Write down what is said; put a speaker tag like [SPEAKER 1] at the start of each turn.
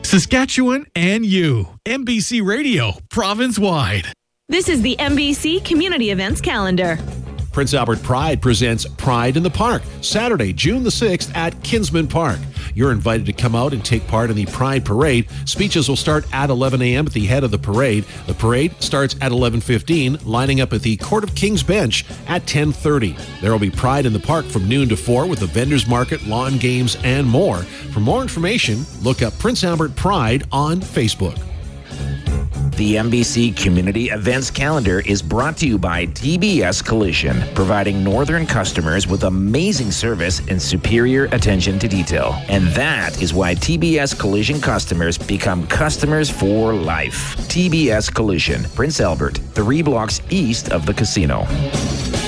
[SPEAKER 1] Saskatchewan and you. MBC Radio, province-wide.
[SPEAKER 2] This is the MBC Community Events Calendar.
[SPEAKER 3] Prince Albert Pride presents Pride in the Park, Saturday, June the 6th at Kinsman Park. You're invited to come out and take part in the Pride Parade. Speeches will start at 11 a.m. at the head of the parade. The parade starts at 11:15, lining up at the Court of King's Bench at 10:30. There will be Pride in the Park from noon to 4 with a vendor's market, lawn games, and more. For more information, look up Prince Albert Pride on Facebook.
[SPEAKER 4] The MBC Community Events Calendar is brought to you by TBS Collision, providing northern customers with amazing service and superior attention to detail. And that is why TBS Collision customers become customers for life. TBS Collision, Prince Albert, 3 blocks east of the casino.